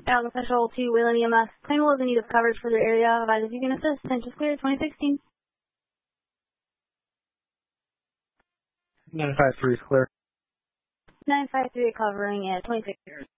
Alpha Patrol to Wayland EMS. Claim was in need of coverage for their area. Advise if you can assist. Attention clear, 2016. 953 is clear. 953 covering at 2016.